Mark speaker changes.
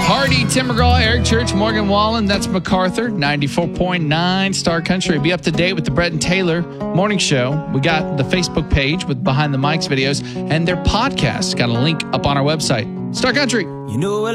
Speaker 1: Hardy, Tim McGraw, Eric Church, Morgan Wallen. That's MacArthur, 94.9 Star Country. Be up to date with the Brett and Taylor morning show. We got the Facebook page with Behind the Mics videos and their podcast. Got a link up on our website. Star Country.
Speaker 2: You know